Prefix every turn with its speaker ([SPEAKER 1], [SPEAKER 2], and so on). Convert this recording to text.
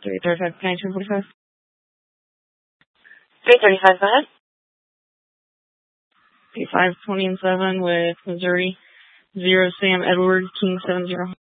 [SPEAKER 1] 335, 9245.
[SPEAKER 2] 335, go ahead.
[SPEAKER 1] 527 with Missouri. 0 Sam Edward, King 70.